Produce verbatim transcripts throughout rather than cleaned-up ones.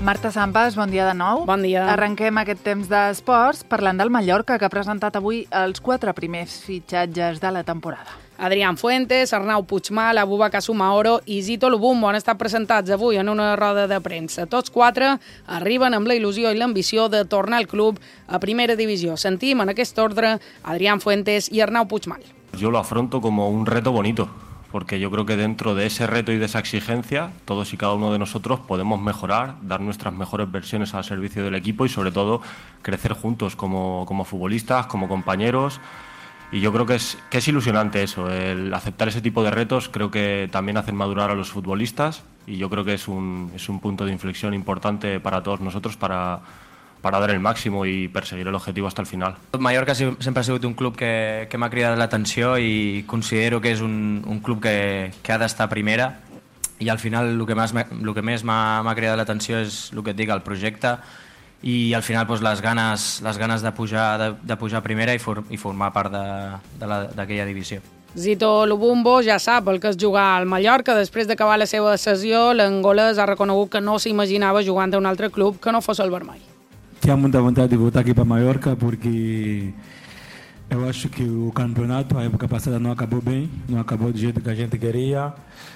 Marta Sampas, bon dia de nou. Bon dia. Arrenquem aquest temps d'esports parlant del Mallorca, que ha presentat avui els quatre primers fitxatges de la temporada. Adrián Fuentes, Arnau Puigmal, Abubakar Soumaoro i Zito Lubumbo han estat presentats avui en una roda de premsa. Tots quatre arriben amb la il·lusió i l'ambició de tornar al club a primera divisió. Sentim en aquest ordre Adrián Fuentes i Arnau Puigmal. Yo lo afronto como un reto bonito, porque yo creo que dentro de ese reto y de esa exigencia, todos y cada uno de nosotros podemos mejorar, dar nuestras mejores versiones al servicio del equipo y sobre todo crecer juntos como, como futbolistas, como compañeros. Y yo creo que es, que es ilusionante eso, el aceptar ese tipo de retos. Creo que también hacen madurar a los futbolistas y yo creo que es un, es un punto de inflexión importante para todos nosotros para, para dar el máximo y perseguir el objetivo hasta el final. Mallorca sempre ha sigut un club que, que m'ha cridat l'atenció i considero que és un, un club que, que ha d'estar a primera, i al final el que més, el que més m'ha cridat l'atenció és el que et dic, el projecte, i al final doncs, les ganes, les ganes de, pujar, de, de pujar a primera i, for, i formar part d'aquella divisió. Zito Lubumbo ja sap el que és jugar al Mallorca. Després d'acabar la seva sessió, l'angolès ha reconegut que no s'imaginava jugant a un altre club que no fos el vermell. Tinha muita vontade de voltar aqui para Mallorca porque eu acho que o campeonato, a época passada, não acabou bem, não acabou do jeito que a gente queria.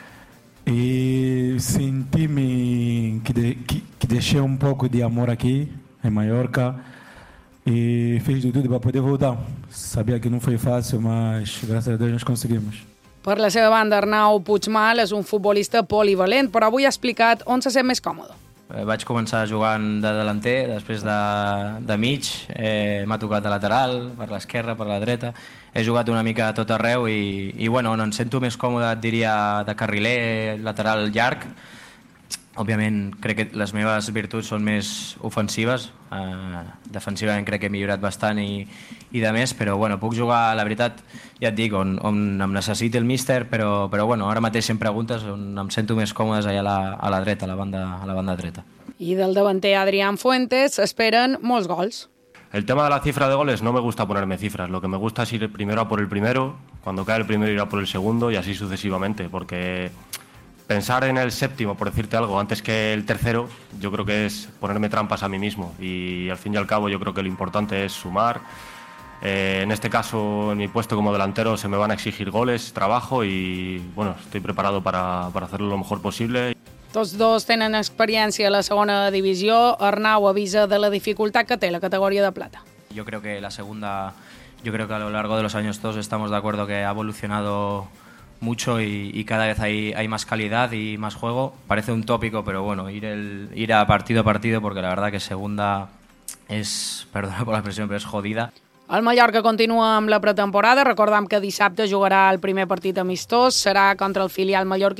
E senti-me que, de, que, que deixei um pouco de amor aqui em Mallorca e fiz de tudo para poder voltar. Sabia que não foi fácil, mas graças a Deus nós conseguimos. Per la seva banda, Arnau Puigmal és un futbolista polivalent, però avui ha explicat on se sent més còmode. Vaig començar jugant de delanter, després de, de mig, eh, m'ha tocat de lateral, per l'esquerra, per la dreta. He jugat una mica a tot arreu i, i bueno, on em sento més còmode, et diria, de carriler, lateral llarg. Òbviament, crec que les meves virtuts són més ofensives. Eh, defensivament crec que he millorat bastant i, i de més, però bueno, puc jugar, la veritat, ja et dic, on, on em necessiti el míster, però, però bueno, ara mateix si em preguntes on em sento més còmodes allà a la, a la dreta, a la banda, a la banda dreta. I del davanter Adrián Fuentes esperen molts gols. El tema de la cifra de goles no me gusta ponerme cifras, lo que me gusta es ir primero a por el primero, cuando cae el primero ir a por el segundo y así sucesivamente, porque pensar en el séptimo, por decirte algo, antes que el tercero, yo creo que es ponerme trampas a mí mismo y al fin y al cabo yo creo que lo importante es sumar. Eh, en este caso, en mi puesto como delantero se me van a exigir goles, trabajo y bueno, estoy preparado para, para hacerlo lo mejor posible. Tots dos tenen experiència a la segona divisió. Arnau avisa de la dificultat que té la categoria de plata. Yo creo que la segunda, yo creo que a lo largo de los años todos estamos de acuerdo que ha evolucionado mucho y, y cada vez hay, hay más calidad y más juego. Parece un tópico, pero bueno, ir, el, ir a partido a partido, porque la verdad que segunda es, perdona por la expresión, pero es jodida. El Mallorca continua amb la pretemporada. Recordem que dissabte jugarà el primer partit amistós. Serà contra el filial mallorquí